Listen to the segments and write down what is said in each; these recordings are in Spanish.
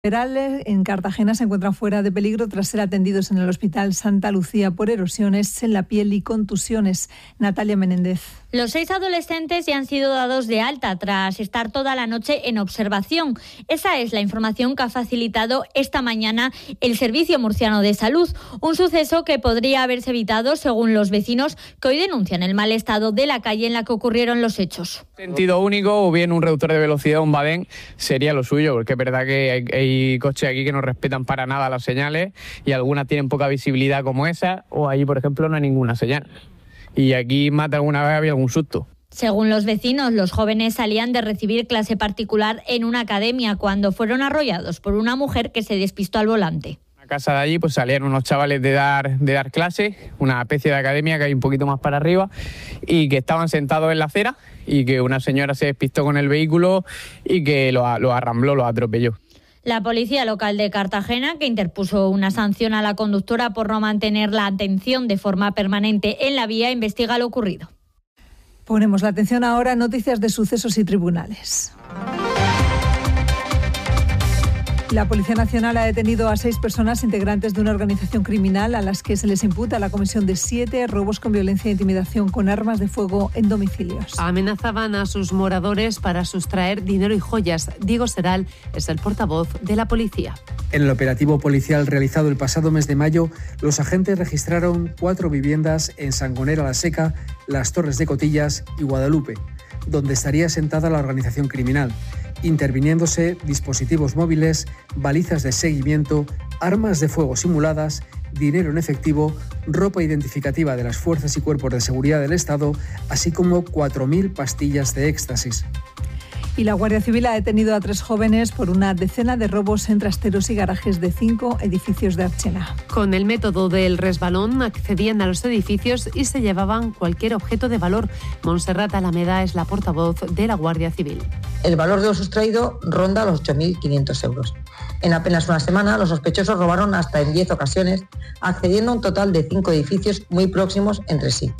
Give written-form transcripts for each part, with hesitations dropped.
En Cartagena se encuentran fuera de peligro tras ser atendidos en el Hospital Santa Lucía por erosiones en la piel y contusiones. Natalia Menéndez. Los 6 adolescentes ya han sido dados de alta tras estar toda la noche en observación. Esa es la información que ha facilitado esta mañana el Servicio Murciano de Salud. Un suceso que podría haberse evitado, según los vecinos, que hoy denuncian el mal estado de la calle en la que ocurrieron los hechos. Sentido único o bien un reductor de velocidad, un badén, sería lo suyo, porque es verdad que hay coches aquí que no respetan para nada las señales y algunas tienen poca visibilidad como esa, o allí, por ejemplo, no hay ninguna señal. Y aquí más de alguna vez había algún susto. Según los vecinos, los jóvenes salían de recibir clase particular en una academia cuando fueron arrollados por una mujer que se despistó al volante. En la casa de allí pues salían unos chavales de dar clase, una especie de academia que hay un poquito más para arriba, y que estaban sentados en la acera y que una señora se despistó con el vehículo y que lo arrambló, lo atropelló. La policía local de Cartagena, que interpuso una sanción a la conductora por no mantener la atención de forma permanente en la vía, investiga lo ocurrido. Ponemos la atención ahora en noticias de sucesos y tribunales. La Policía Nacional ha detenido a 6 personas integrantes de una organización criminal a las que se les imputa la comisión de 7 robos con violencia e intimidación con armas de fuego en domicilios. Amenazaban a sus moradores para sustraer dinero y joyas. Diego Seral es el portavoz de la policía. En el operativo policial realizado el pasado mes de mayo, los agentes registraron 4 viviendas en Sangonera la Seca, Las Torres de Cotillas y Guadalupe, donde estaría asentada la organización criminal, interviniéndose dispositivos móviles, balizas de seguimiento, armas de fuego simuladas, dinero en efectivo, ropa identificativa de las fuerzas y cuerpos de seguridad del Estado, así como 4.000 pastillas de éxtasis. Y la Guardia Civil ha detenido a 3 jóvenes por una decena de robos en trasteros y garajes de 5 edificios de Archena. Con el método del resbalón accedían a los edificios y se llevaban cualquier objeto de valor. Montserrat Alameda es la portavoz de la Guardia Civil. El valor de lo sustraído ronda los 8.500 euros. En apenas una semana, los sospechosos robaron hasta en 10 ocasiones, accediendo a un total de 5 edificios muy próximos entre sí.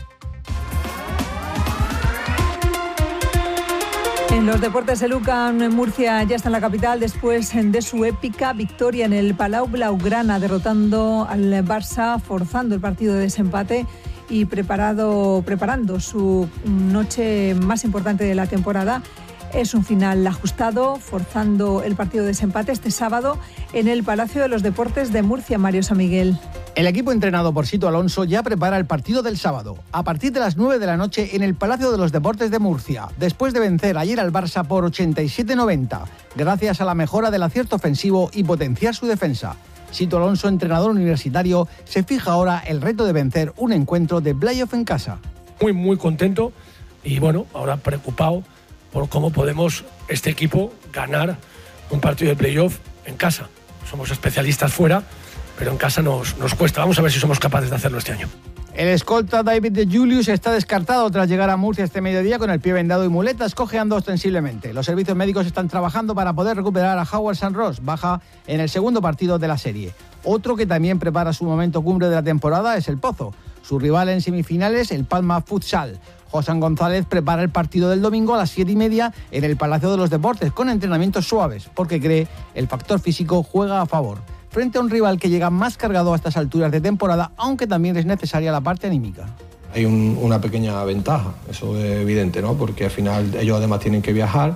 En los deportes, el UCAM en Murcia ya está en la capital después de su épica victoria en el Palau Blaugrana, derrotando al Barça, forzando el partido de desempate y preparando su noche más importante de la temporada. Es un final ajustado, forzando el partido de desempate este sábado en el Palacio de los Deportes de Murcia. Mario San Miguel. El equipo entrenado por Sito Alonso ya prepara el partido del sábado, a partir de las 9 de la noche en el Palacio de los Deportes de Murcia, después de vencer ayer al Barça por 87-90, gracias a la mejora del acierto ofensivo y potenciar su defensa. Sito Alonso, entrenador universitario, se fija ahora el reto de vencer un encuentro de playoff en casa. Muy contento y bueno, ahora preocupado por cómo podemos este equipo ganar un partido de playoff en casa. Somos especialistas fuera, pero en casa nos cuesta. Vamos a ver si somos capaces de hacerlo este año. El escolta David de Julius está descartado tras llegar a Murcia este mediodía con el pie vendado y muletas, cojeando ostensiblemente. Los servicios médicos están trabajando para poder recuperar a Howard St. Ross, baja en el segundo partido de la serie. Otro que también prepara su momento cumbre de la temporada es el Pozo. Su rival en semifinales, el Palma Futsal. Josán González prepara el partido del domingo a las 7:30 en el Palacio de los Deportes, con entrenamientos suaves, porque cree el factor físico juega a favor, frente a un rival que llega más cargado a estas alturas de temporada, aunque también es necesaria la parte anímica. Hay una pequeña ventaja, eso es evidente, ¿no? Porque al final ellos además tienen que viajar,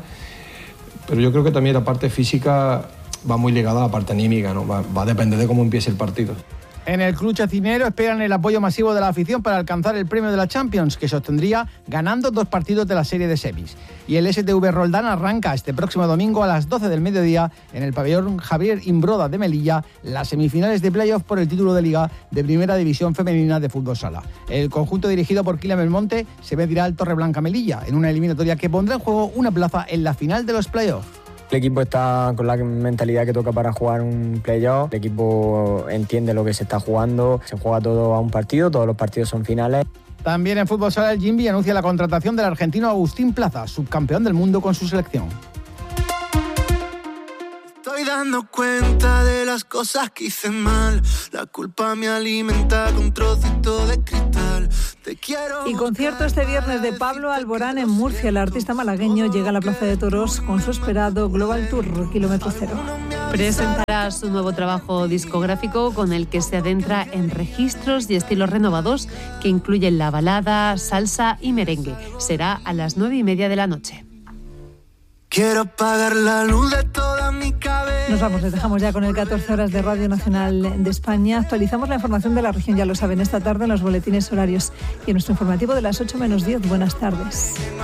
pero yo creo que también la parte física va muy ligada a la parte anímica, ¿no? Va a depender de cómo empiece el partido. En el club chacinero esperan el apoyo masivo de la afición para alcanzar el premio de la Champions, que se obtendría ganando 2 partidos de la serie de semis. Y el STV Roldán arranca este próximo domingo a las 12 del mediodía en el pabellón Javier Imbroda de Melilla las semifinales de playoff por el título de Liga de Primera División Femenina de Fútbol Sala. El conjunto dirigido por Kylian Belmonte se medirá al Torreblanca Melilla en una eliminatoria que pondrá en juego una plaza en la final de los playoffs. El equipo está con la mentalidad que toca para jugar un playoff. El equipo entiende lo que se está jugando. Se juega todo a un partido, todos los partidos son finales. También en fútbol sala el Jimby anuncia la contratación del argentino Agustín Plaza, subcampeón del mundo con su selección. Estoy dando cuenta de las cosas que hice mal. La culpa me alimenta con trocito de cristal. Te quiero. Y concierto este viernes de Pablo Alborán en Murcia. El artista malagueño llega a la Plaza de Toros con su esperado Global Tour Kilómetro Cero. Presentará su nuevo trabajo discográfico con el que se adentra en registros y estilos renovados que incluyen la balada, salsa y merengue. Será a las 9:30 de la noche. Quiero apagar la luz de toda mi cabeza. Nos vamos, les dejamos ya con el 14 horas de Radio Nacional de España. Actualizamos la información de la región, ya lo saben, esta tarde en los boletines horarios y en nuestro informativo de las 8 menos 10. Buenas tardes.